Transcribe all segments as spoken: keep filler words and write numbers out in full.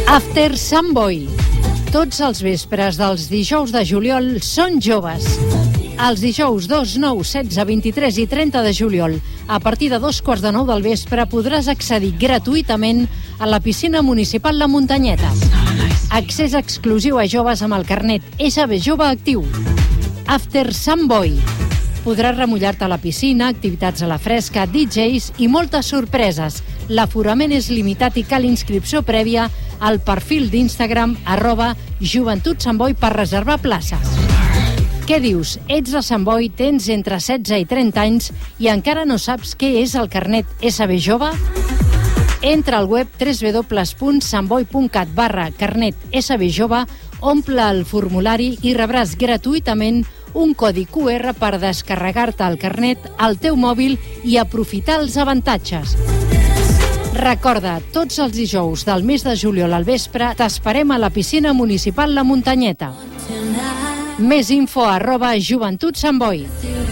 After Sant Boi. Tots els vespres dels dijous de juliol són joves. Els dijous dos, nou, setze, vint-i-tres i trenta de juliol, a partir de dos quarts de nou del vespre, podràs accedir gratuïtament a la piscina municipal La Muntanyeta. Accés exclusiu a joves amb el carnet S B Jove actiu. After Sant Boi. Podràs remullar-te a la piscina, activitats a la fresca, D Js i moltes sorpreses. L'aforament és limitat i cal inscripció prèvia al perfil d'Instagram arroba Joventut Sant Boi per reservar places. Què dius? Ets de Sant Boi, tens entre setze i trenta anys i encara no saps què és el carnet S B Jove? Entra al web w w w punt santboi punt cat barra carnet S B Jove, omple el formulari i rebràs gratuïtament un codi Q R per descarregar-te el carnet al teu mòbil i aprofitar els avantatges. Recorda, tots els dijous del mes de juliol al vespre t'esperem a la piscina municipal La Muntanyeta. Més info arroba Joventut Sant Boi.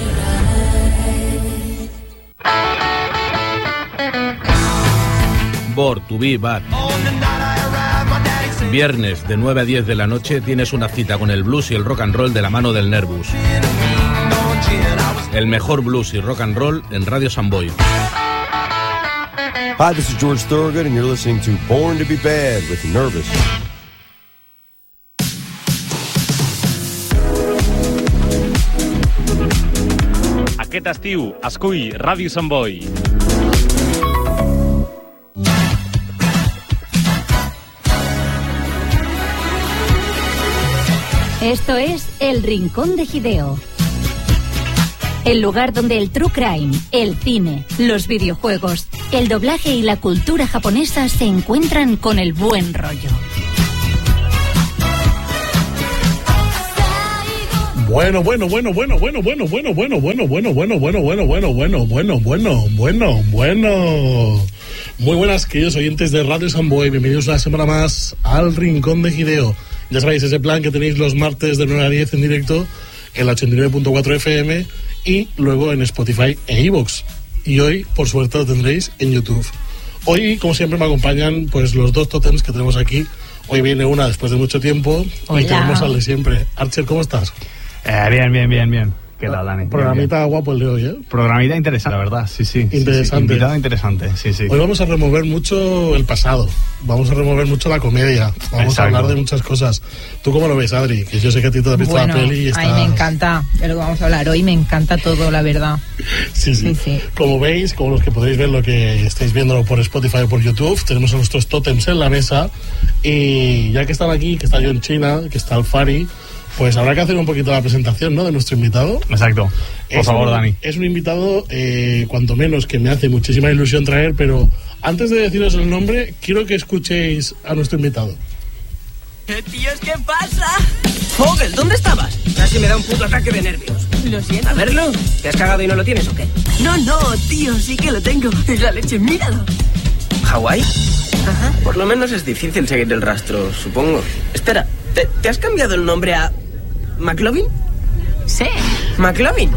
Born to be bad. Viernes de nueve a diez de la noche tienes una cita con el blues y el rock and roll de la mano del Nervus. El mejor blues y rock and roll en Radio Sant Boi. Hi, this is George Thorogood and you're listening to Born to be Bad with Nervous. Aquest estiu, escull Ràdio Sant Boi. Esto es El Rincón de Hideo. El lugar donde el true crime, el cine, los videojuegos, el doblaje y la cultura japonesa se encuentran con el buen rollo. Bueno, bueno, bueno, bueno, bueno, bueno, bueno, bueno, bueno, bueno, bueno, bueno, bueno, bueno, bueno, bueno, bueno, bueno, bueno. Muy buenas, queridos oyentes de Radio Sant Boi. Bienvenidos una semana más al Rincón de Hideo. Ya sabéis, ese plan que tenéis los martes de nueve a diez en directo en la ochenta y nueve punto cuatro F M y luego en Spotify e iVoox. Y hoy, por suerte, lo tendréis en YouTube. Hoy, como siempre, me acompañan pues los dos tótems que tenemos aquí. Hoy viene una después de mucho tiempo. Hola. Y tenemos al de siempre. Archer, ¿cómo estás? Eh, bien, bien, bien, bien. ¿Qué tal, Dani? Programita bien, bien. Guapo el de hoy, ¿eh? Programita interesante, la verdad, sí, sí. Interesante. Sí, sí. Invitado interesante, sí, sí. Hoy vamos a remover mucho el pasado, vamos a remover mucho la comedia, vamos Exacto. a hablar de muchas cosas. ¿Tú cómo lo ves, Adri? Que yo sé que a ti te has visto bueno, la peli y está... a mí me encanta de lo que vamos a hablar hoy, me encanta todo, la verdad. sí, sí, sí, sí. Como veis, como los que podréis ver lo que estáis viendo por Spotify o por YouTube, tenemos a nuestros tótems en la mesa y ya que están aquí, que está yo en China, que está el Fari, pues habrá que hacer un poquito la presentación, ¿no?, de nuestro invitado. Exacto. Por es favor, un, Dani. Es un invitado, eh, cuanto menos, que me hace muchísima ilusión traer, pero antes de deciros el nombre, quiero que escuchéis a nuestro invitado. ¿Qué tíos, qué pasa? Fogel, ¿dónde estabas? Casi me da un puto ataque de nervios. Lo siento. A verlo. ¿Te has cagado y no lo tienes o qué? No, no, tío, sí que lo tengo. Es la leche, míralo. ¿Hawái? Ajá. Por lo menos es difícil seguir el rastro, supongo. Espera, ¿te, ¿te has cambiado el nombre a McLovin? Sí. ¿McLovin?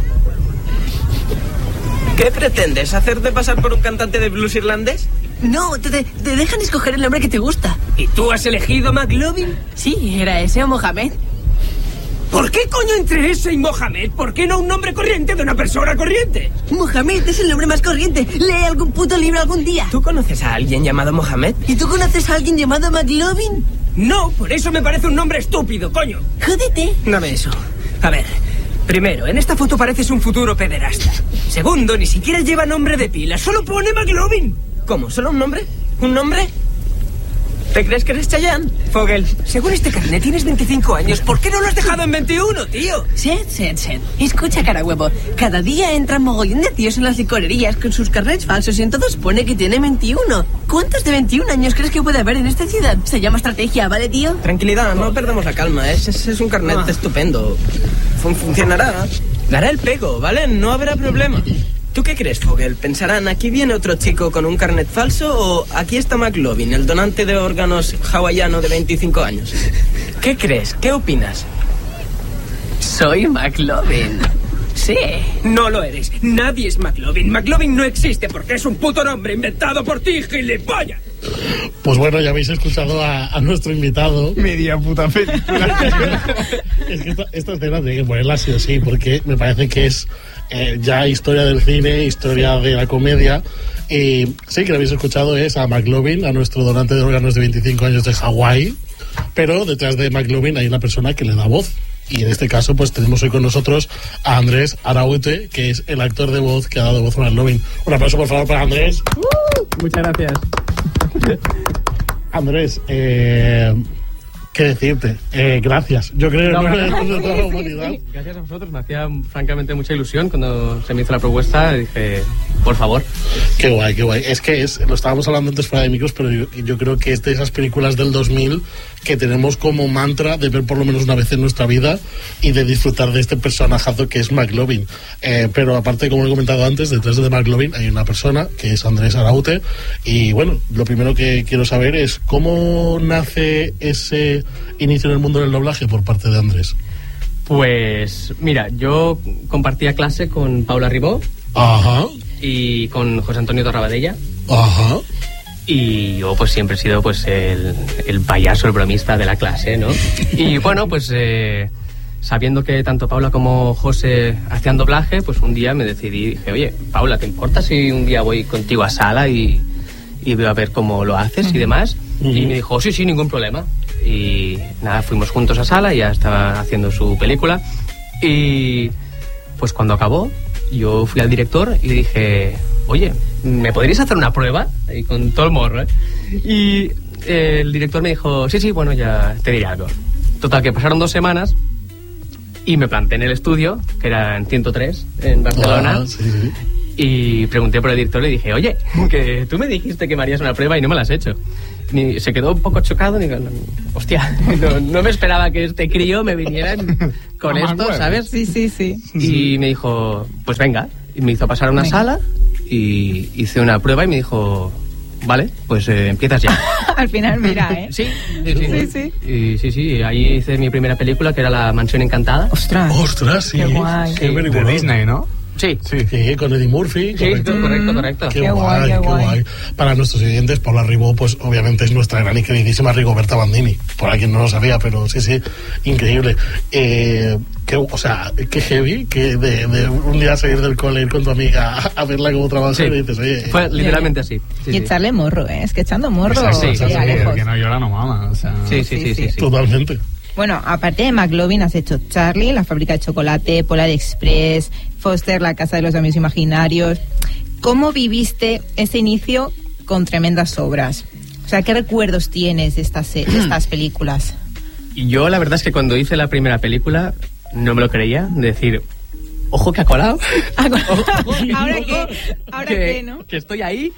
¿Qué pretendes? ¿Hacerte pasar por un cantante de blues irlandés? No, te, te, te dejan escoger el nombre que te gusta. ¿Y tú has elegido McLovin? Sí, era ese o Mohamed. ¿Por qué coño entre ese y Mohamed? ¿Por qué no un nombre corriente de una persona corriente? Mohamed es el nombre más corriente. Lee algún puto libro algún día. ¿Tú conoces a alguien llamado Mohamed? ¿Y tú conoces a alguien llamado McLovin? No, por eso me parece un nombre estúpido, coño. Jódete. Dame eso. A ver, primero, en esta foto pareces un futuro pederasta. Segundo, ni siquiera lleva nombre de pila, solo pone McLovin. ¿Cómo? ¿Solo un nombre? ¿Un nombre? ¿Te crees que eres Chayanne? Fogel, según este carnet tienes veinticinco años. ¿Por qué no lo has dejado en veintiuno, tío? Sed, sed, sed. Escucha, cara huevo. Cada día entran mogollón de tíos en las licorerías con sus carnets falsos y en todos pone que tiene veintiuno. ¿Cuántos de veintiún años crees que puede haber en esta ciudad? Se llama estrategia, ¿vale, tío? Tranquilidad, no perdamos la calma. Es, es, es un carnet ah. estupendo. Fun- funcionará. Dará el pego, ¿vale? No habrá problema. ¿Tú qué crees, Fogel? ¿Pensarán, aquí viene otro chico con un carnet falso o aquí está McLovin, el donante de órganos hawaiano de veinticinco años? ¿Qué crees? ¿Qué opinas? Soy McLovin. Sí, no lo eres. Nadie es McLovin. McLovin no existe porque es un puto nombre inventado por ti, gilipollas. Pues bueno, ya habéis escuchado a, a nuestro invitado. Media puta película. Es que esta, esta escena tiene que ponerla sí o sí, porque me parece que es eh, ya historia del cine, historia de la comedia. Y sí, que lo habéis escuchado es a McLovin, a nuestro donante de órganos de veinticinco años de Hawái. Pero detrás de McLovin hay una persona que le da voz. Y en este caso, pues tenemos hoy con nosotros a Andrés Araúte, que es el actor de voz que ha dado voz a McLovin. Un aplauso, por favor, para Andrés. Uh, muchas gracias. Andrés, eh, ¿qué decirte? Eh, gracias. Yo creo no, que no, no, no, de toda la humanidad. Gracias a vosotros. Me hacía francamente mucha ilusión cuando se me hizo la propuesta. Dije, por favor. Qué guay, qué guay. Es que es, lo estábamos hablando antes fuera de micros, pero yo, yo creo que es de esas películas del dos mil que tenemos como mantra de ver por lo menos una vez en nuestra vida y de disfrutar de este personajazo que es McLovin. Eh, pero aparte, como he comentado antes, detrás de McLovin hay una persona que es Andrés Araúte. Y bueno, lo primero que quiero saber es cómo nace ese inicio en el mundo del doblaje por parte de Andrés. Pues mira, yo compartía clase con Paula Ribó. Ajá. Y con José Antonio Torrabadella. Ajá. Y yo pues siempre he sido pues el, el payaso, el bromista de la clase, ¿no? Y bueno, pues eh, sabiendo que tanto Paula como José hacían doblaje, pues un día me decidí y dije, oye, Paula, ¿te importa si un día voy contigo a sala y, y veo a ver cómo lo haces uh-huh. y demás? Uh-huh. Y me dijo, sí, sí, ningún problema. Y nada, fuimos juntos a sala y ya estaba haciendo su película. Y pues cuando acabó, yo fui al director y le dije, oye, ¿me podrías hacer una prueba? Y con todo el morro, ¿eh? Y eh, el director me dijo, sí, sí, bueno, ya te diré algo. Total, que pasaron dos semanas y me planté en el estudio, que era en ciento tres, en Barcelona. Ah, sí, sí. Y pregunté por el director y le dije, oye, que tú me dijiste que me harías una prueba y no me la has hecho. Ni, se quedó un poco chocado, y digo, no, hostia, no, no me esperaba que este crío me viniera con no, esto, ¿sabes? Sí, sí, sí. Y me dijo, pues venga, y me hizo pasar a una venga. sala y hice una prueba y me dijo, vale, pues eh, empiezas ya. Al final, mira, ¿eh? Sí, sí, sí. sí, sí. Y, sí, sí, ahí hice mi primera película, que era La Mansión Encantada. ¡Ostras! ¡Ostras, sí! ¡Qué guay! Sí, de Disney, ¿no? Sí. Sí, sí, con Eddie Murphy. Sí, correcto, correcto, correcto. Qué, qué guay, guay, qué guay. guay. Para nuestros oyentes, Paula Ribó, pues obviamente es nuestra gran y queridísima Rigoberta Bandini. Por alguien no lo sabía, pero sí, sí, increíble. Eh, que, o sea, qué heavy que de, de un día salir del cole, ir con tu amiga a, a verla como trabaja sí. y dices, oye... Fue literalmente así. Sí, y echarle sí. morro, ¿eh? Es que echando morro... Exacto, sí, sí, sí, lejos. Que no llora no mama, o sea... Sí, sí, sí, sí, sí, sí. Totalmente. Bueno, aparte de McLovin, has hecho Charlie, La Fábrica de Chocolate, Polar Express, Foster, La Casa de los Amigos Imaginarios. ¿Cómo viviste ese inicio con tremendas obras? O sea, ¿qué recuerdos tienes de estas, de estas películas? Y yo la verdad es que cuando hice la primera película no me lo creía, de decir, ojo que ha colado. ¿Ahora qué? ¿Ahora que, qué, no? Que estoy ahí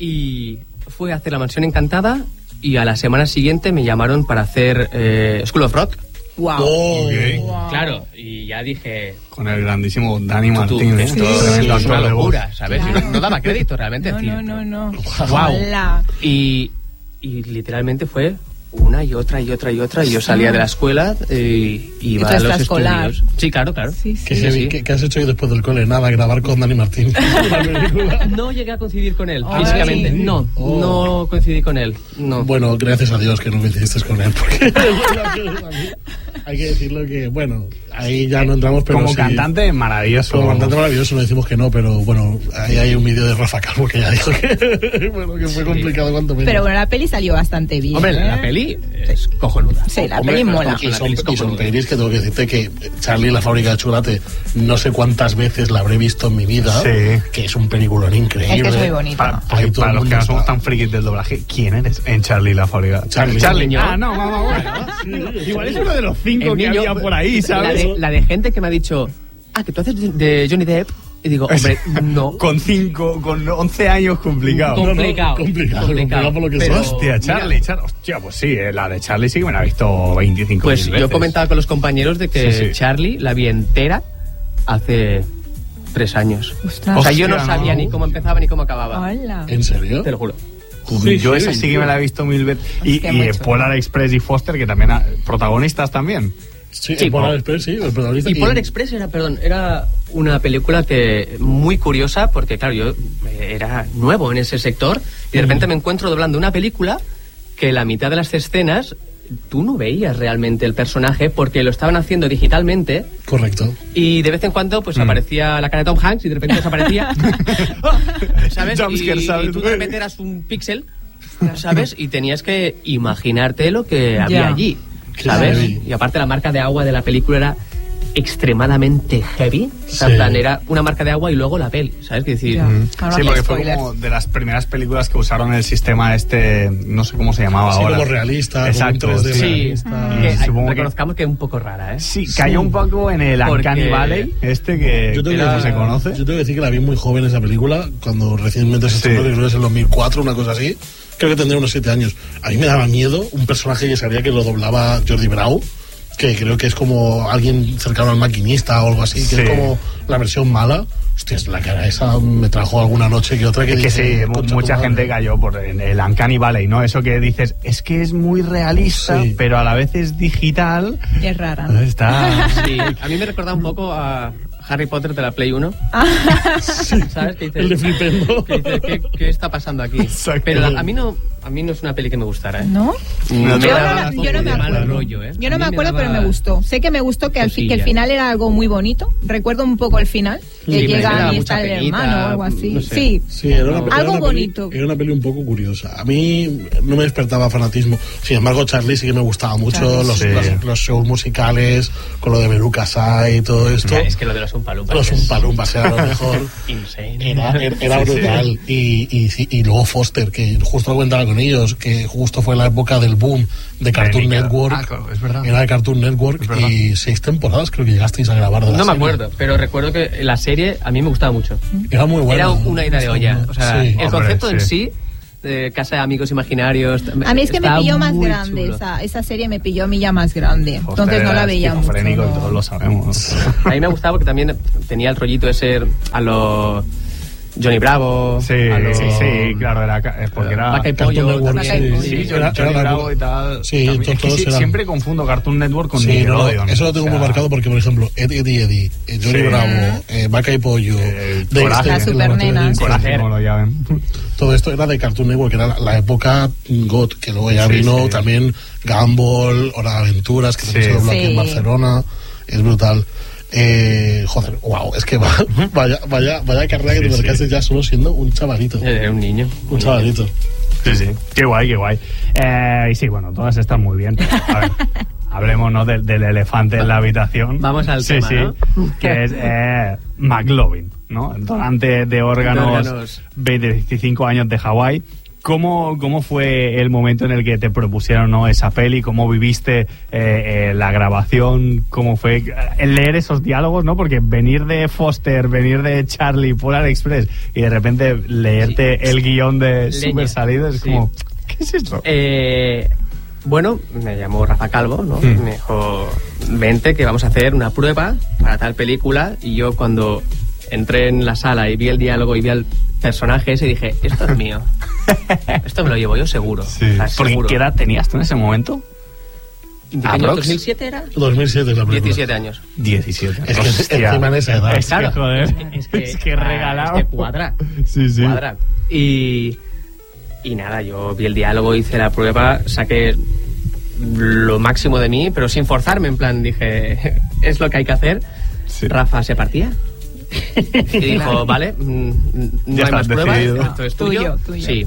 y fui a hacer La Mansión Encantada. Y a la semana siguiente me llamaron para hacer eh, School of Rock. Wow. Oh, okay. wow. Claro, y ya dije... Con el grandísimo Dani Martín. Esto sí. es una locura, ¿sabes? Claro. No, no daba crédito realmente. No, decir, no, no, no. Wow. Y, y literalmente fue una y otra y otra y otra. Y yo salía de la escuela y iba a los escolar. estudios. Sí, claro, claro. Sí, sí. ¿Qué, sí, sí. ¿Qué, ¿Qué has hecho hoy después del cole? Nada, grabar con Dani Martín. No llegué a coincidir con él, Ay. físicamente. No, oh. no coincidí con él. No. Bueno, gracias a Dios que no coincidiste con él, porque hay que decirlo que, bueno, ahí ya no entramos, pero como sí, cantante maravilloso. Como cantante maravilloso no decimos que no, pero bueno, ahí hay un vídeo de Rafa Calvo que ya dijo que, bueno, que fue complicado sí. cuanto menos. Pero bueno, la peli salió bastante bien. Hombre, ¿eh? la peli es cojonuda. Sí, la Hombre, peli mola. Y son, y son pelis que tengo que decirte que Charlie, La Fábrica de Chocolate, no sé cuántas veces la habré visto en mi vida, sí. que es un peliculón increíble. Es que es muy bonito. Para, para, para los que no somos tan frikis del doblaje, ¿quién eres en Charlie, La Fábrica? Charlie. Charlie. Ah, no, mamá, bueno. Sí, igual es uno de los cinco que niño, había por ahí, ¿sabes? La de, la de gente que me ha dicho, ah, que tú haces de Johnny Depp. Y digo, hombre, no. Con cinco, con once años, complicado. Complicado. No, no, complicado, complicado, complicado por lo que pero, sea. Hostia, Charlie, mira, Charlie. Hostia, pues sí, eh, la de Charlie sí que me la he visto veinticinco Pues mil veces. yo comentaba con los compañeros de que sí, sí. Charlie la vi entera hace tres años. Ostras. O sea, yo no Hostia, sabía no. ni cómo empezaba ni cómo acababa. Hola. ¿En serio? Te lo juro. Sí, yo sí, esa sí, sí que me la he visto mil veces. Y, y Polar Express y Foster, que también ha, protagonistas también. Sí, Sí, el Polar po- Express, sí, el protagonista. Y Polar Express era, perdón, era una película que muy curiosa porque, claro, yo eh, era nuevo en ese sector y de repente me encuentro doblando una película que la mitad de las escenas tú no veías realmente el personaje porque lo estaban haciendo digitalmente. Correcto. Y de vez en cuando pues Mm. aparecía la cara de Tom Hanks y de repente desaparecía. ¿Sabes? Jumpscare, Y, ¿sabes? y tú de repente eras un píxel, ¿sabes? Y tenías que imaginarte lo que había Ya. allí, Qué ¿sabes? heavy. Y aparte la marca de agua de la película era extremadamente heavy. O sea, Sí. en plan, era una marca de agua y luego la peli, ¿sabes? Que decir, Sí, porque fue como de las primeras películas que usaron el sistema este, no sé cómo se llamaba Sí, ahora. como realista, Exacto. como un tres D sí. realista. Que que, hay- supongo que reconozcamos que es un poco rara, ¿eh? sí, cayó un poco en el Porque- Uncanny Valley, este que, Yo que tengo, no que, se conoce. yo tengo que decir que la vi muy joven esa película, cuando recientemente se Sí. estrenó, que creo que es en dos mil cuatro, una cosa así. Creo que tendría unos siete años. A mí me daba miedo un personaje que sabía que lo doblaba Jordi Brau, que creo que es como alguien cercano al maquinista o algo así, que Sí. es como la versión mala. Hostias, la cara esa me trajo alguna noche que otra que Es que dije, sí, mu- "Concha mucha tu gente madre". cayó por en el Uncanny Valley, ¿no? Eso que dices, es que es muy realista, Sí. pero a la vez es digital. Y es rara, ¿no? Está. Sí, a mí me recordaba un poco a Harry Potter de la Play uno. ¿Sabes? Que dices, El de Flipendo. que dices, ¿qué, qué está pasando aquí? Pero la- a mí no a mí no es una peli que me gustara, ¿eh? ¿No? Me Yo daba no- un yo no poco me de mal acuerdo. rollo, ¿eh? Yo A no mí me acuerdo, daba pero me gustó. Sé que me gustó que, al fi- que el cosilla. final era algo muy bonito. Recuerdo un poco el final, que Sí, me llega da y mucha está el penita, hermano o algo así. no sé. Sí. Sí, era una, Algo era una peli- bonito. era una peli un poco curiosa. A mí no me despertaba fanatismo. Sin embargo, Charlie sí que me gustaba mucho. Charlie. Los, Sí. los, los shows musicales, con lo de Beluca Sai y todo esto. Ya, es que lo de los Umpalumpas Los es Umpalumpas era lo mejor. insane. Era, era, era Sí, sí. brutal. Y, y, sí, y luego Foster, que justo lo comentaba con ellos, que justo fue la época del boom de Cartoon Nickel- Network. Ah, claro, es verdad. Era de Cartoon Network y seis temporadas creo que llegasteis a grabar de la No me serie. acuerdo, pero recuerdo que la serie a mí me gustaba mucho. Era muy buena. Era una ida de olla. O sea, Sí. el Hombre, concepto en sí. sí, de casa de amigos imaginarios. A mí es que me estaba pilló más muy grande, chulo. esa, esa serie me pilló a mí ya más grande. Foster Entonces no era la veía mucho. esquizofrénico y no. todos lo sabemos. A mí me gustaba porque también tenía el rollito de ser a lo Johnny Bravo. Sí, a lo- sí, sí, claro, era, ca- es porque era Vaca y Cartoon Pollo Network, también. sí, Sí, sí, Johnny era- era la- Bravo y tal. Sí, También- to- es que todos sí, eran- siempre confundo Cartoon Network con Sí, no, Nickelodeon. eso lo tengo O sea, muy marcado porque, por ejemplo, Eddie, Eddie, Eddie, eh, Johnny Sí. Bravo, eh, Vaca y Pollo, Dexter, Coraje. La el Supernenas. laboratorio de Coraje, Dexter. como lo llamen. Todo esto era de Cartoon Network, que era la, la época G O T, que luego ya Sí, vino sí. también Gumball, Hora de Aventuras, que también Sí. se dobló aquí en Sí. Barcelona. Es brutal. Eh, joder, wow, es que va- vaya, vaya, vaya carrera que Sí, te sí. marcaste ya solo siendo un chavalito. Era un niño. Un chavalito. Sí, sí. Qué guay, qué guay. Eh, y sí, bueno, todas están muy bien. Pero, a ver, hablemos, ¿no? del, del elefante en la habitación. Vamos al sí, tema, sí, ¿no? que es eh, McLovin, ¿no? Donante de órganos, De órganos. veinticinco años de Hawái. ¿Cómo, ¿Cómo fue el momento en el que te propusieron, ¿no? esa peli? ¿Cómo viviste eh, eh, la grabación? ¿Cómo fue el leer esos diálogos, no? Porque venir de Foster, venir de Charlie, Polar Express y de repente leerte Sí. el guión de Leña. Super Salido es Sí. como, ¿qué es esto? Eh, bueno, me llamó Rafa Calvo, ¿no? Mm. Me dijo, vente que vamos a hacer una prueba para tal película. Y yo cuando entré en la sala y vi el diálogo y vi al personaje ese, dije, esto es mío. Esto me lo llevo yo seguro. Sí. O sea, Porque, seguro. ¿qué edad tenías tú en ese momento? ¿En qué año? Aprox. ¿dos mil siete era? dos mil siete es la película. diecisiete años. diecisiete. Es que Hostia. encima en esa edad. Es que, Claro, joder, es que, es que, es que ah, regalado. es que cuadra. Sí, sí. Cuadra. Y, y nada, yo vi el diálogo, hice la prueba, saqué lo máximo de mí, pero sin forzarme, en plan, dije, es lo que hay que hacer. Sí. Rafa se partía y dijo, vale, mm, no Ya hay más estás pruebas, decidido. esto es tuyo. Tuyo, tuyo. Sí.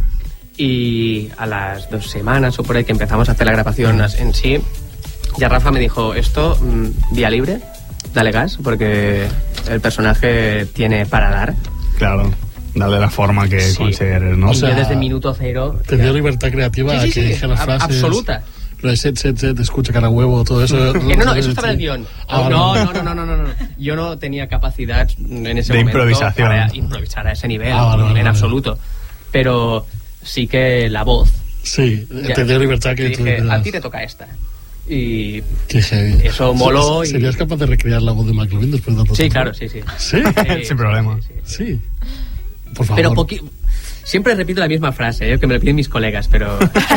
Y a las dos semanas o por ahí que empezamos a hacer la grabación en sí, ya Rafa me dijo, esto, mm, día libre, dale gas, porque el personaje tiene para dar. Claro, dale la forma que Sí. consideres, ¿no? O Y sea, yo desde minuto cero... Te dio libertad creativa Sí, sí, que sí, dije las ab- frases. absoluta. Lo de set, set, set, escucha cara huevo, todo eso. Eh, no, no, eso estaba en el guión. Ah, no, vale. no, no, no, no, no, no. Yo no tenía capacidad en ese De momento improvisación. para improvisar a ese nivel, Ah, vale, vale, en vale. absoluto. Pero sí que la voz. Sí, Ya. te dio libertad que Y tú dije, te das. a ti te toca esta. Y Qué heavy. eso moló y- ¿Serías capaz de recrear la voz de McLovin después de tanto sí, tiempo? claro, sí, sí. ¿Sí? Sin problema. sí, sí, sí. Sí. Por favor. Pero poqui- Siempre repito la misma frase, ¿eh? Que me lo piden mis colegas, pero...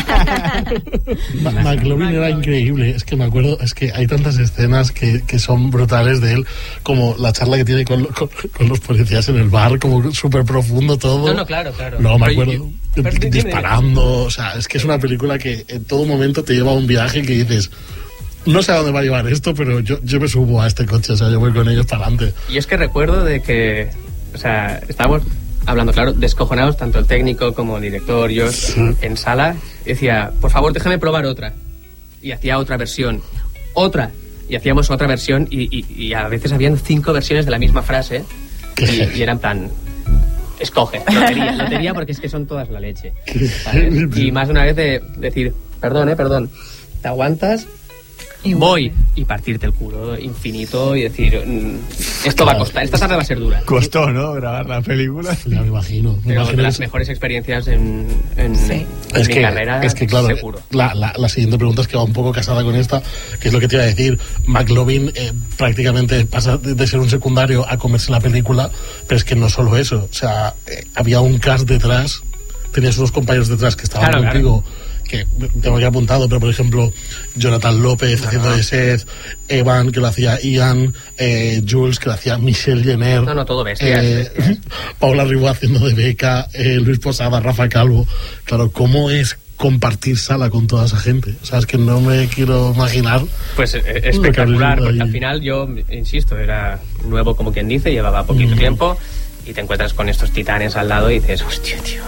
McLovin era increíble. Es que me acuerdo, es que hay tantas escenas que, que son brutales de él, como la charla que tiene con, con, con los policías en el bar, como súper profundo todo. No, no, claro, claro. No, me Pero acuerdo. yo- pero dime, disparando, o sea, es que es una película que en todo momento te lleva a un viaje que dices, no sé a dónde va a llevar esto, pero yo, yo me subo a este coche, o sea, yo voy con ellos para adelante. Y es que recuerdo de que, o sea, estábamos hablando, claro, descojonados, tanto el técnico como el director, yo, Sí. en sala, decía, por favor, déjame probar otra. Y hacía otra versión, otra, y hacíamos otra versión, y, y, y a veces habían cinco versiones de la misma frase, y, y eran tan... Escoge, lotería, lotería, porque es que son todas la leche, ¿sabes? Y más de una vez de decir, perdón, eh, perdón, te aguantas, voy, y partirte el culo infinito y decir, mm, esto va a costar, esta tarde va a ser dura. Costó, ¿no? Grabar la película. Ya me imagino. Me Pero imagino de las que- mejores experiencias en, en, en es mi que, carrera, es que claro, seguro. la, la, la siguiente pregunta es que va un poco casada con esta, que es lo que te iba a decir. McLovin eh, prácticamente pasa de, de ser un secundario a comerse la película, pero es que no solo eso, o sea, eh, había un cast detrás, tenías unos compañeros detrás que estaban Claro, contigo, que tengo aquí apuntado, pero por ejemplo, Jonathan López haciendo de Seth, Evan, que lo hacía Ian, eh, Jules, que lo hacía Michelle Jenner. No, no, todo bestias, eh, bestias. Paula Ribó haciendo de Beca, eh, Luis Posada, Rafa Calvo. Claro, ¿cómo es compartir sala con toda esa gente? O sea, es que no me quiero imaginar. Pues eh, lo que espectacular, habréis porque vivido al ahí. final yo, insisto, era nuevo como quien dice, llevaba poquito Mm. tiempo, y te encuentras con estos titanes al lado y dices, hostia, tío.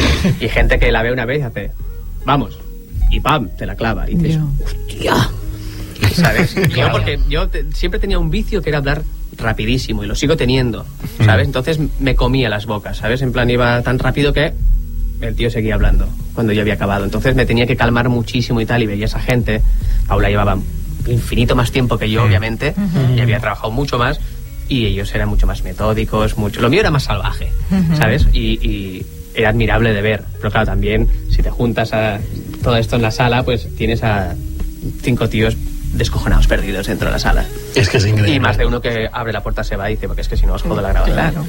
Y gente que la ve una vez y hace, vamos, y pam, te la clava. Y dices, hostia. ¿Sabes? Yo porque yo te- siempre tenía un vicio que era hablar rapidísimo, y lo sigo teniendo, ¿sabes? Entonces me comía las bocas, ¿sabes? En plan, iba tan rápido que el tío seguía hablando cuando yo había acabado. Entonces me tenía que calmar muchísimo y tal, y veía esa gente. Paula llevaba infinito más tiempo que yo, obviamente, y había trabajado mucho más, y ellos eran mucho más metódicos, mucho... Lo mío era más salvaje, ¿sabes? Y, y era admirable de ver. Pero claro, también, si te juntas a todo esto en la sala, pues tienes a cinco tíos descojonados perdidos dentro de la sala. Es que es increíble. Y más de uno que abre la puerta, se va y dice, porque es que si no os jodo la grabación. Claro.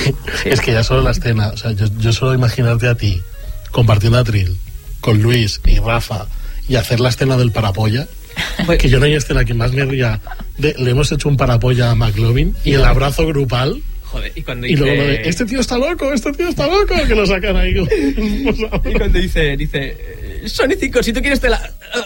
Es que ya solo la escena, o sea, yo, yo solo imaginarte a ti compartiendo atril con Luis y Rafa y hacer la escena del parapolla, que yo no hay escena que más me ría de, le hemos hecho un parapolla a McLovin y el abrazo grupal. Joder, y cuando Y dice... luego lo de, este tío está loco, este tío está loco, que lo sacan ahí. como- Y cuando dice, dice, Sony cinco, si tú quieres te la...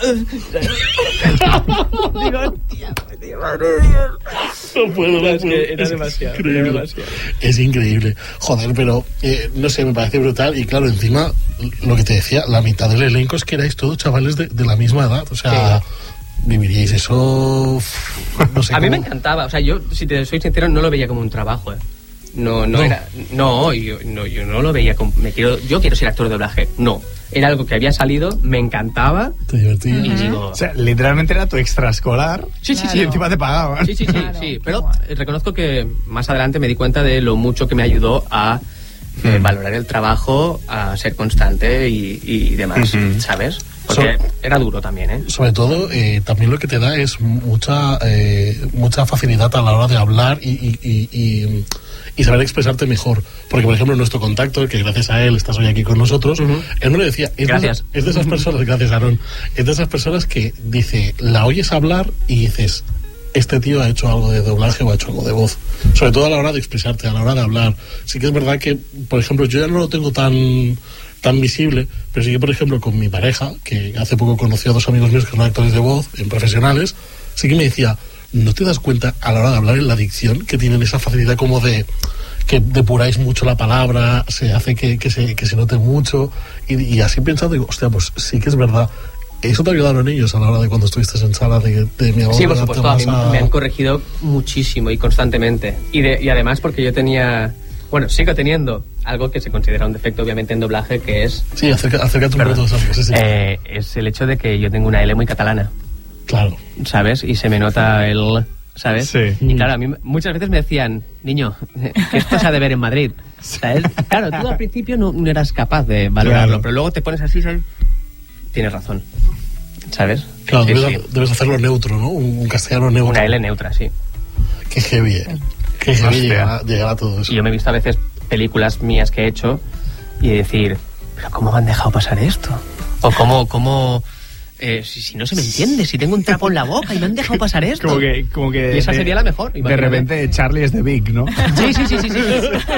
Digo, hostia, tío, madre de Dios. No puedo, no Es puedo. que era Es demasiado, era increíble. demasiado. Es increíble. Joder, pero eh, no sé, me parece brutal. Y claro, encima, lo que te decía, la mitad del elenco es que erais todos chavales de, de la misma edad. O sea, viviríais eso. No sé A mí me cómo. encantaba, o sea, yo, si te soy sincero, no lo veía como un trabajo, ¿eh? No, no, No. era... No, yo no, yo no lo veía como... Me quiero, yo quiero ser actor de doblaje. No. Era algo que había salido, me encantaba. Te divertías. Y digo... O sea, literalmente era tu extraescolar. Sí, sí, Y sí. encima te pagaban. Sí, sí, sí, Claro, sí. qué Pero guay. eh, reconozco que más adelante me di cuenta de lo mucho que me ayudó a eh, valorar el trabajo, a ser constante y, y demás, Ujú. ¿sabes? Porque So- era duro también, ¿eh? Sobre todo, eh, también lo que te da es mucha eh, mucha facilidad a la hora de hablar y, y, y, y, y saber expresarte mejor. Porque, por ejemplo, nuestro contacto, que gracias a él estás hoy aquí con nosotros, Ujú. él me lo decía. Es Gracias. De, es de esas personas, gracias, Aaron. Es de esas personas que dice, la oyes hablar y dices, este tío ha hecho algo de doblaje o ha hecho algo de voz. Sobre todo a la hora de expresarte, a la hora de hablar. Sí que es verdad que, por ejemplo, yo ya no lo tengo tan tan visible, pero sí que, por ejemplo, con mi pareja, que hace poco conoció a dos amigos míos que son actores de voz, en profesionales, sí que me decía, ¿no te das cuenta a la hora de hablar en la dicción que tienen esa facilidad como de que depuráis mucho la palabra, se hace que, que, se, que se note mucho? Y, y así pensando, digo, hostia, pues sí que es verdad. ¿Eso te ayudaron ellos a la hora de cuando estuviste en sala de, de mi Sí, por abogada, supuesto, te a vas mí a- me han corregido muchísimo y constantemente. Y, de, y además porque yo tenía... Bueno, sigo teniendo algo que se considera un defecto, obviamente, en doblaje, que es... Sí, acerca, acércate un Perdón. poco de eso. Sí, sí. Eh, es el hecho de que yo tengo una L muy catalana, Claro. ¿sabes? Y se me nota el... ¿Sabes? Sí. Y claro, a mí muchas veces me decían, niño, que esto se ha de ver en Madrid, ¿sabes? Claro, tú al principio no, no eras capaz de valorarlo, Claro. pero luego te pones así, ¿sabes? Tienes razón, ¿sabes? Claro, Sí, debes, sí. debes hacerlo neutro, ¿no? Un, un castellano neutro. Una L neutra, sí. Qué heavy, eh. Qué heavy Hostia. llegar, a- llegar a todo eso. Y yo me he visto a veces películas mías que he hecho y decir, ¿pero cómo me han dejado pasar esto? O cómo, cómo eh, si, si no se me entiende, si tengo un trapo en la boca y me han dejado pasar esto. Como que, como que y esa de, sería la mejor. Imagínate. De repente Charlie es de Big, ¿no? Sí, sí, sí, sí. Sí,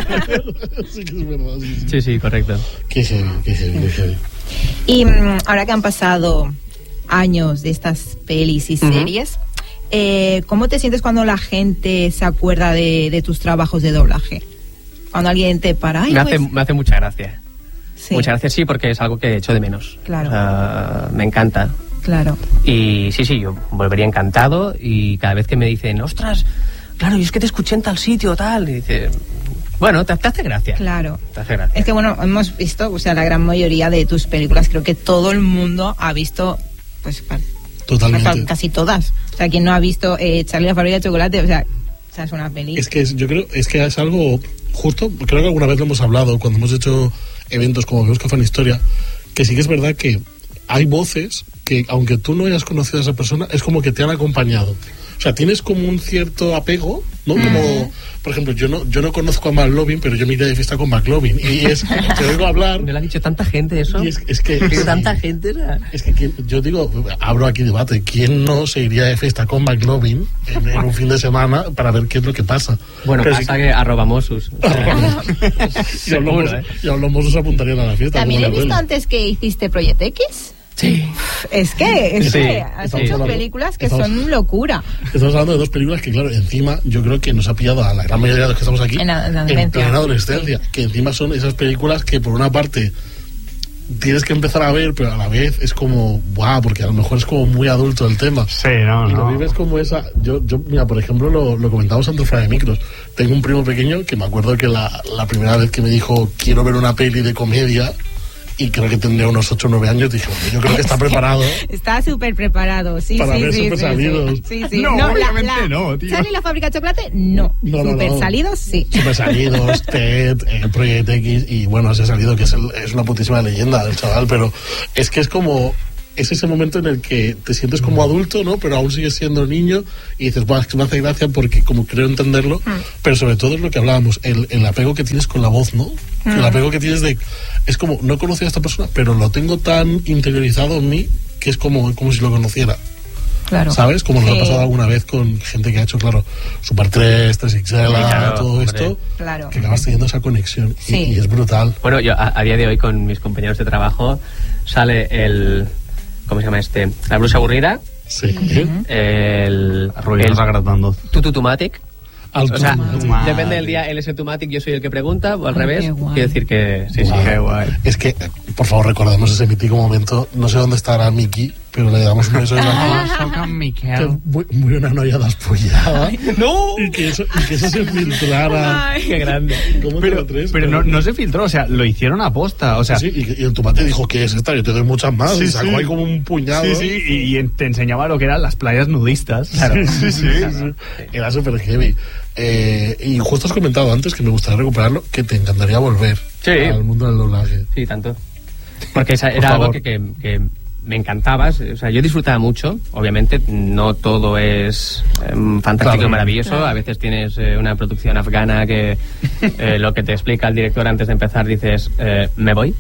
sí que es verdad. Sí, sí, sí, sí, correcto. Qué heavy, qué heavy, qué heavy. Y um, ahora que han pasado años de estas pelis y series, uh-huh. eh, ¿cómo te sientes cuando la gente se acuerda de, de tus trabajos de doblaje? Cuando alguien te para... Me hace, pues... me hace mucha gracia. Sí. Muchas gracias, sí, porque es algo que echo de menos. Claro. O sea, me encanta. Claro. Y sí, sí, yo volvería encantado y cada vez que me dicen, ostras, claro, yo es que te escuché en tal sitio o tal, y dice, bueno, te, te hace gracia. Claro. Te hace gracia. Es que, bueno, hemos visto, o sea, la gran mayoría de tus películas, creo que todo el mundo ha visto, pues, totalmente. Casi todas. O sea, quien no ha visto eh, Charlie la fábrica de chocolate, o sea, o sea, es una peli. Es que es, yo creo, es que es algo justo, creo que alguna vez lo hemos hablado cuando hemos hecho eventos como Vemos Café en Historia, que sí que es verdad que hay voces que, aunque tú no hayas conocido a esa persona, es como que te han acompañado. O sea, tienes como un cierto apego, ¿no? Mm. Como, por ejemplo, yo no yo no conozco a McLovin, pero yo me iré de fiesta con McLovin. Y es, te oigo hablar... Me lo ha dicho tanta gente eso. Y es, es que... Sí, tanta gente, ¿no? Es que yo digo, abro aquí debate, ¿quién no se iría de fiesta con McLovin en, en un fin de semana para ver qué es lo que pasa? Bueno, pero pasa sí, que arroba Mosus. O sea, y a los ¿eh? Mosus apuntarían a la fiesta. ¿También he visto antes que hiciste Project X? Sí. Es que, es sí, que has sí, hecho hablando, películas que estamos, son locura. Estamos hablando de dos películas que, claro, encima yo creo que nos ha pillado a la gran mayoría de los que estamos aquí en, en, en plena adolescencia. Sí. Que encima son esas películas que, por una parte, tienes que empezar a ver, pero a la vez es como, guau, porque a lo mejor es como muy adulto el tema. Sí, no, y no. lo vives como esa. Yo, yo mira, por ejemplo, lo, lo comentamos antes fuera de micros. Tengo un primo pequeño que me acuerdo que la, la primera vez que me dijo, quiero ver una peli de comedia. Y creo que tendría unos ocho o nueve años. Dije, yo creo que está preparado. Está súper preparado, sí, para sí, ver sí, Super sí, Salidos. Sí, sí. No, no, obviamente la, la, no, tío. Charlie la fábrica de chocolate, no. no, no Super no. Salidos, sí. Super Salidos, Ted, el Project X, y bueno, se ha salido que es, el, es una putísima leyenda del chaval, pero es que es como... Es ese momento en el que te sientes como adulto, ¿no? Pero aún sigues siendo niño y dices, bueno, es que me hace gracia porque como creo entenderlo, mm. pero sobre todo es lo que hablábamos, el, el apego que tienes con la voz, ¿no? Mm. El apego que tienes de... Es como, no he conocido a esta persona, pero lo tengo tan interiorizado en mí que es como, como si lo conociera. Claro. ¿Sabes? Como nos sí. ha pasado alguna vez con gente que ha hecho, claro, Super tres, tres X L, claro, todo hombre. Esto, claro. que acabas teniendo esa conexión sí. y, y es brutal. Bueno, yo a, a día de hoy con mis compañeros de trabajo sale el... ¿Cómo se llama este? La blusa aburrida. Sí. Uh-huh. El... Ruidos agradando. Tututumatic. Al o sea, depende del día, él es el Tumatic, yo soy el que pregunta, o al Ay, revés. Quiero decir que sí, wow. sí. Qué guay. Es que, por favor, recordemos ese mítico momento. No sé dónde estará Miki, pero le damos un beso en la cara. Muy, muy una noia despullada. ¡No! Y que eso, y que eso se filtrara. Ay, qué grande. ¿Cómo pero te lo pero no, no se filtró, o sea, lo hicieron a posta. O sea, sí, sí, y, y el tomate dijo, ¿qué es esta? Yo te doy muchas más. Sí, y sacó sí. ahí como un puñado. Sí, sí, y, y te enseñaba lo que eran las playas nudistas. Claro. Sí, sí, sí, sí. Era súper heavy. Eh, y justo has comentado antes, que me gustaría recuperarlo, que te encantaría volver sí. al mundo del doblaje. Sí, tanto. Porque esa era algo que, que, que me encantaba. O sea, yo disfrutaba mucho. Obviamente, no todo es eh, fantástico claro. y maravilloso. Claro. A veces tienes eh, una producción afgana que eh, lo que te explica el director antes de empezar dices, eh, me voy.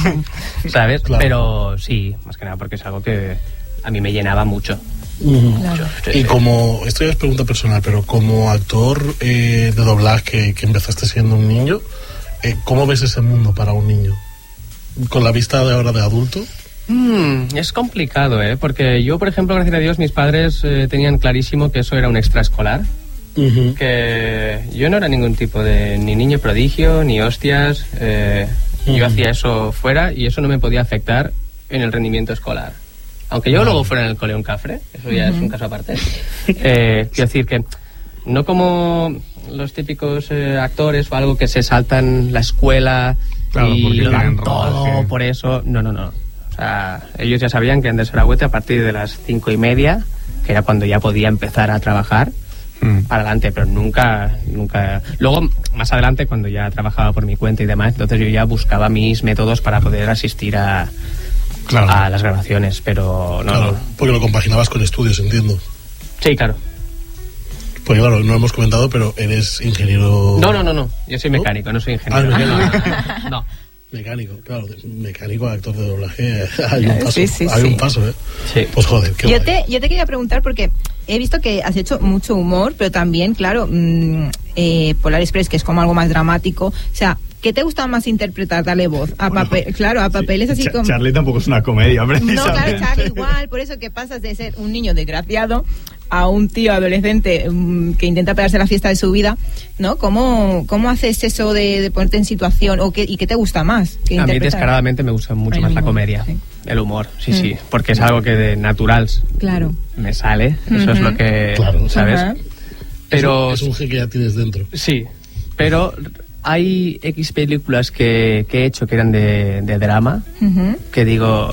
¿Sabes? Claro. Pero sí, más que nada porque es algo que a mí me llenaba mucho. Uh-huh. Claro. Y como, esto ya es pregunta personal, pero como actor eh, de doblaje que empezaste siendo un niño, eh, ¿cómo ves ese mundo para un niño? ¿Con la vista de ahora de adulto? Mm, es complicado, ¿eh? Porque yo, por ejemplo, gracias a Dios, mis padres eh, tenían clarísimo que eso era un extraescolar. Uh-huh. Que yo no era ningún tipo de ni niño prodigio, ni hostias. Eh, uh-huh. Yo hacía eso fuera y eso no me podía afectar en el rendimiento escolar. Aunque yo luego fuera en el cole un cafre, eso ya uh-huh. es un caso aparte. Eh, quiero decir que no como los típicos eh, actores o algo que se saltan la escuela claro, y lo dan todo por eso. No, no, no. O sea, ellos ya sabían que Andrés Aragüete a partir de las cinco y media, que era cuando ya podía empezar a trabajar, mm. para adelante, pero nunca, nunca... Luego, más adelante, cuando ya trabajaba por mi cuenta y demás, entonces yo ya buscaba mis métodos para poder asistir a... Claro. A las grabaciones, pero no, claro, no. Porque lo compaginabas con estudios, entiendo. Sí, claro. Porque claro, no lo hemos comentado, pero eres ingeniero... No, no, no, no. Yo soy mecánico, no, no soy ingeniero. Ah, no. no. Mecánico, claro, mecánico, actor de doblaje, hay un paso, sí, sí, hay sí. un paso, ¿eh? Sí. Pues joder, qué yo guay. te, yo te quería preguntar porque he visto que has hecho mucho humor, pero también, claro, mmm, eh, Polar Express, que es como algo más dramático. O sea, ¿qué te gusta más interpretar? Darle voz a Bueno, papel, claro, a papeles así Ch- como... Charlie tampoco es una comedia, No, precisamente. claro, Charlie igual, por eso que pasas de ser un niño desgraciado a un tío adolescente um, que intenta pegarse la fiesta de su vida, ¿no? ¿Cómo, cómo haces eso de, de ponerte en situación? O qué, ¿Y qué te gusta más? ¿Qué A mí interpretar? descaradamente me gusta mucho El más la humor, comedia, sí. el humor, sí, Mm. sí, porque es algo que de natural Claro. me sale, eso es Ujú. lo que, Claro. ¿sabes? Ajá. Pero Es un, es un G que ya tienes dentro. sí, pero hay X películas que, que he hecho que eran de, de drama, Ujú. que digo,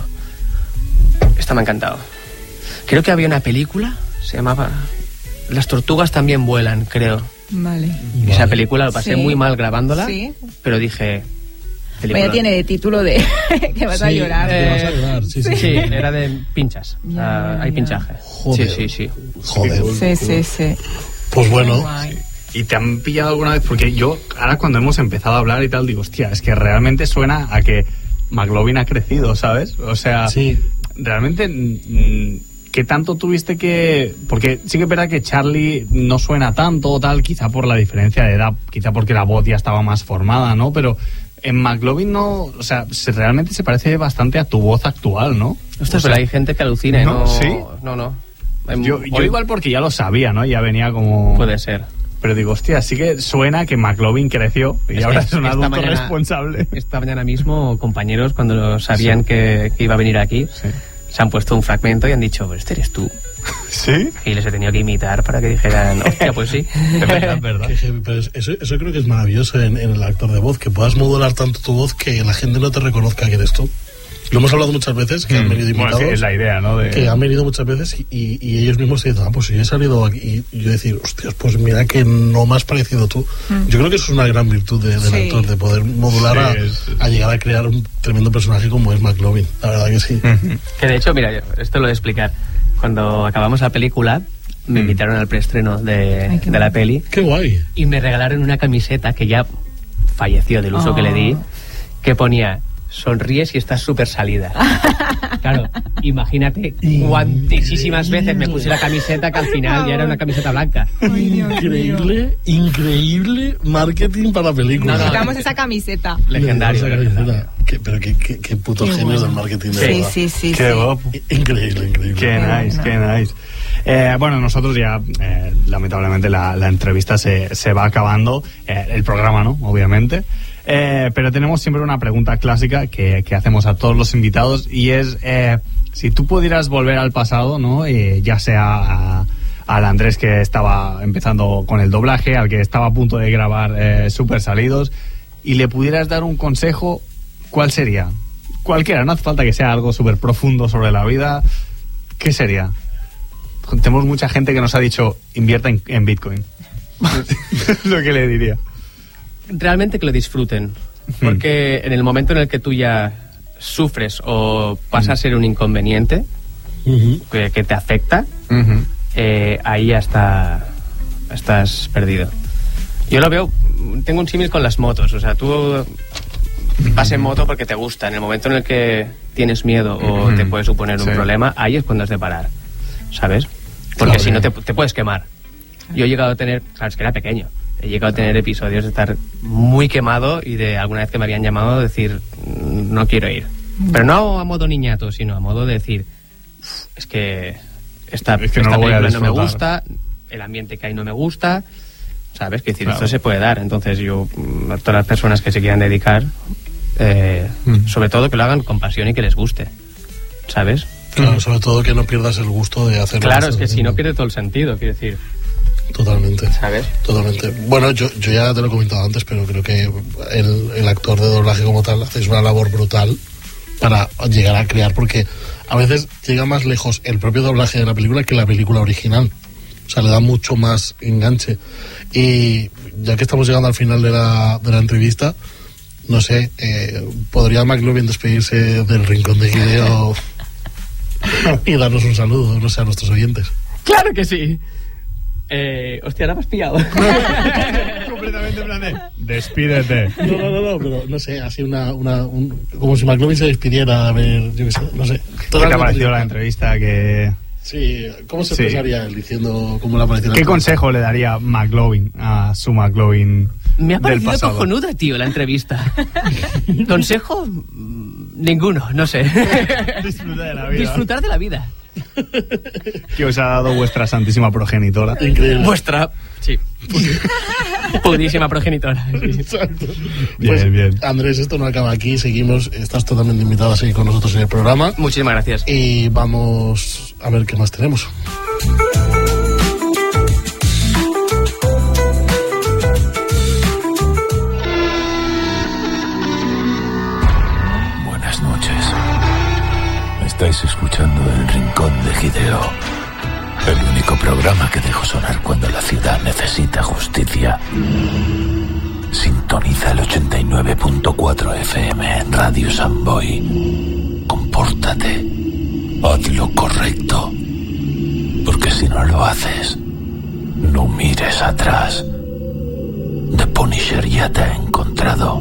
esta me ha encantado. Creo que había una película, se llamaba Las tortugas también vuelan, creo. Vale. Y esa película lo pasé Sí. muy mal grabándola, Sí. pero dije... Vaya, película. tiene título de que vas a Sí, llorar. que vas a llorar, sí, sí. Sí, era de pinchas. Ya, Ah, ya, hay ya. pinchaje. Joder. Sí, sí, sí. Joder. Sí, sí, sí. Pues bueno, Guay. ¿Y te han pillado alguna vez? Porque yo, ahora cuando hemos empezado a hablar y tal, digo, hostia, es que realmente suena a que McLovin ha crecido, ¿sabes? O sea, sí. realmente, mm, ¿qué tanto tuviste que...? Porque sí que es verdad que Charlie no suena tanto o tal, quizá por la diferencia de edad, quizá porque la voz ya estaba más formada, ¿no? Pero en McLovin no... O sea, se, realmente se parece bastante a tu voz actual, ¿no? Ostras, O sea, pero hay gente que alucina, ¿no? ¿no? ¿Sí? No, no. Hay- Yo, hoy- yo igual porque ya lo sabía, ¿no? Ya venía como... Puede ser. Pero digo, hostia, sí que suena que McLovin creció y Es ahora que es un esta adulto mañana- responsable. Esta mañana mismo, compañeros, cuando sabían Sí. que, que iba a venir aquí, Sí. se han puesto un fragmento y han dicho, pues este eres tú. ¿Sí? Y les he tenido que imitar para que dijeran, hostia, pues sí. Es verdad, es verdad. Qué heavy, pero eso, eso creo que es maravilloso en, en el actor de voz, que puedas modular tanto tu voz que la gente no te reconozca que eres tú. Lo hemos hablado muchas veces, que han venido Bueno, invitados. es que es la idea, ¿no? De... Que han venido muchas veces y, y- y ellos mismos se dicen, ah, pues si he salido aquí. Y yo decir, hostias, pues mira que no me has parecido tú. Mm. Yo creo que eso es una gran virtud de- del Sí. actor, de poder modular Sí, a, es- a llegar a crear un tremendo personaje como es McLovin. La verdad que sí. Ujú. Que de hecho, mira, yo- esto lo voy a explicar. Cuando acabamos la película, me Mm. invitaron al preestreno de, Ay, qué de la guay. peli Qué guay. y me regalaron una camiseta que ya falleció del uso Oh. que le di, que ponía sonríes y estás súper salida. Claro, imagínate cuantísimas veces me puse la camiseta que al final ya era una camiseta blanca. Increíble, increíble marketing para la película. No, no, Necesitamos esa camiseta. Legendario. Esa legendario. camiseta. Qué- pero qué, qué, qué putos Qué genios bueno. del marketing, de Sí, verdad. sí, sí. Qué sí. guapo. Increíble, increíble. Qué nice, qué nice. Eh, bueno, nosotros ya, eh, lamentablemente, la, la entrevista se, se va acabando. Eh, el programa, ¿no? Obviamente. Eh, pero tenemos siempre una pregunta clásica que, que hacemos a todos los invitados y es, eh, si tú pudieras volver al pasado, ¿no? Eh, ya sea a, al Andrés que estaba empezando con el doblaje, al que estaba a punto de grabar eh, Super Salidos, y le pudieras dar un consejo, ¿cuál sería? Cualquiera, no hace falta que sea algo súper profundo sobre la vida. ¿Qué sería? Tenemos mucha gente que nos ha dicho, invierta en, en Bitcoin. Es lo que le diría. Realmente que lo disfruten, porque en el momento en el que tú ya sufres o pasa a ser un inconveniente Ujú. que, que te afecta, eh, ahí ya está, estás perdido. Yo lo veo, tengo un símil con las motos, o sea, tú vas en moto porque te gusta, en el momento en el que tienes miedo o Ujú. te puede suponer un Sí. problema, ahí es cuando has de parar, ¿sabes? Porque Claro. si no te, te puedes quemar. Yo he llegado a tener, claro, es que era pequeño, he llegado a tener episodios de estar muy quemado y de alguna vez que me habían llamado decir, "Mm, no quiero ir". Pero no a modo niñato, sino a modo de decir, "Uf, es que esta, Es que no esta lo voy a película no me disfrutar". gusta, el ambiente que hay no me gusta, ¿sabes? Que decir, Claro. esto se puede dar. Entonces yo, mm, a todas las personas que se quieran dedicar, eh, Mm. sobre todo que lo hagan con pasión y que les guste, ¿sabes? Claro, sobre todo que no pierdas el gusto de hacerlo. Claro, es que si no pierde todo el sentido, quiero decir, Totalmente. ¿sabes? Totalmente. Bueno, yo, yo ya te lo he comentado antes, pero creo que el, el actor de doblaje como tal hace una labor brutal para llegar a crear, porque a veces llega más lejos el propio doblaje de la película que la película original. O sea, le da mucho más enganche. Y ya que estamos llegando al final de la, de la entrevista, no sé, eh, ¿podría McLovin despedirse del Rincón de Hideo y darnos un saludo, no sé, a nuestros oyentes? ¡Claro que sí! Eh, hostia, ahora me has pillado. completamente en plan de, despídete. No, no, no, no, pero no sé, así una, una un, como si McLovin se despidiera, a ver, yo qué sé, no sé. ¿Qué te ha parecido la entrevista? Que Sí, ¿cómo se sí. expresaría él diciendo cómo le ha parecido la ¿Qué entrevista? consejo le daría McLovin a su McLovin Me ha del parecido pasado? cojonuda, tío, la entrevista. ¿Consejo? Ninguno, no sé. Disfrutar de la vida. Disfrutar de la vida. Que os ha dado vuestra santísima progenitora. Increíble. Vuestra, sí. Pudísima progenitora. Sí. Exacto. Bien, Pues, bien. Andrés, esto no acaba aquí, seguimos, estás totalmente invitado a seguir con nosotros en el programa. Muchísimas gracias. Y vamos a ver qué más tenemos. Buenas noches. Estáis escuchando El Rincón de Hideo, el único programa que dejo sonar cuando la ciudad necesita justicia. Sintoniza el ochenta y nueve punto cuatro F M en Radio Samboy. Compórtate. Haz lo correcto. Porque si no lo haces, no mires atrás. The Punisher ya te ha encontrado.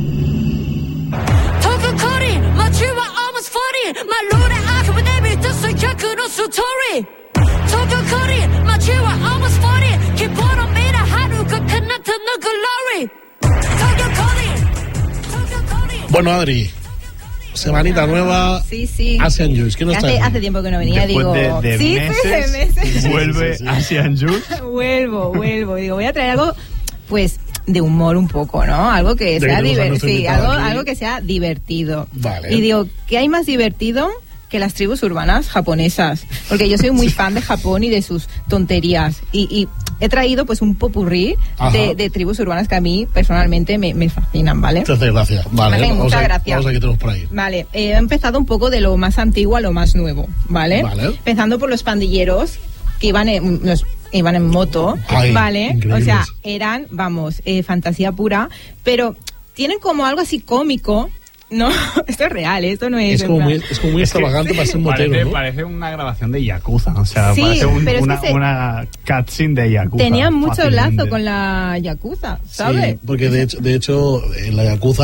Bueno, Adri, semanita nueva. Sí, sí. Asian Juice, ¿qué nos hace, trae? hace tiempo que no venía, Después digo. de, de sí, meses, sí, de meses. vuelve Sí, sí, sí. Asian Juice. vuelvo, vuelvo. Digo, voy a traer algo, pues, de humor un poco, ¿no? Algo que De sea que tenemos a divertido. nuestro Sí, invitado algo, aquí. algo que sea divertido. Vale. Y digo, ¿qué hay más divertido que las tribus urbanas japonesas? Porque yo soy muy fan de Japón y de sus tonterías. Y, y he traído, pues, un popurrí de, de tribus urbanas que a mí, personalmente, me, me fascinan, ¿vale? Te hace gracia. Vale, Me hace vamos, mucha a, gracia. vamos a que tenemos por ahí. Vale, eh, he empezado un poco de lo más antiguo a lo más nuevo, ¿vale? Vale. Empezando por los pandilleros que iban en, los, iban en moto, Ay, ¿vale? increíbles. O sea, eran, vamos, eh, fantasía pura, pero tienen como algo así cómico, ¿no? Esto es real, esto no es... Es en como plan- muy, es como muy extravagante para ser un motero, Parece, ¿no? parece una grabación de Yakuza. O sea, Sí, parece un- pero es que una, se- una cutscene de Yakuza. Tenían mucho fácilmente. lazo con la Yakuza, ¿sabes? Sí, porque de hecho, de hecho en la Yakuza